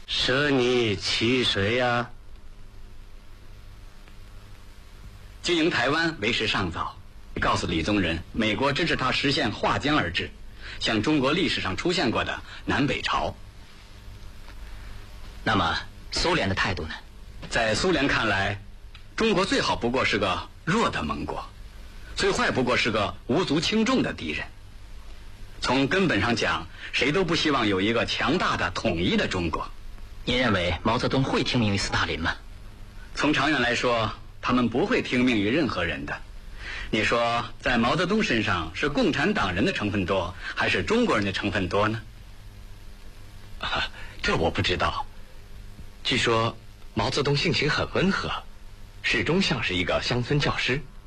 舍你其谁呀？ 经营台湾为时尚早，告诉李宗仁，美国支持他实现划江而治，像中国历史上出现过的南北朝。 那么苏联的态度呢？ 在苏联看来，中国最好不过是个弱的盟国，最坏不过是个无足轻重的敌人。从根本上讲，谁都不希望有一个强大的统一的中国。 您认为毛泽东会听命于斯大林吗？ 从长远来说，他们不会听命于任何人的。你说，在毛泽东身上是共产党人的成分多，还是中国人的成分多呢？ 这我不知道。据说毛泽东性情很温和，始终像是一个乡村教师。